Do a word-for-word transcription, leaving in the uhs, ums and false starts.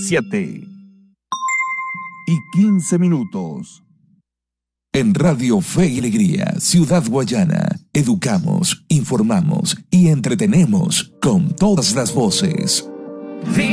siete y quince minutos. En Radio Fe y Alegría, Ciudad Guayana, educamos, informamos y entretenemos con todas las voces.